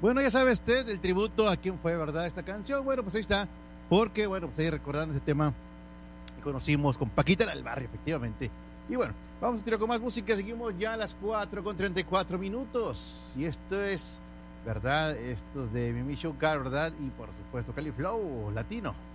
Bueno, ya sabe usted el tributo a quién fue, ¿verdad? Esta canción. Bueno, pues ahí está. Porque, bueno, pues ahí recordando ese tema que conocimos con Paquita la del Barrio, efectivamente. Y bueno, vamos a tirar con más música. Seguimos ya a las 4:34. Y esto es, ¿verdad? Esto es de Mimi Show Car, ¿verdad? Y por supuesto, Cali Flow Latino.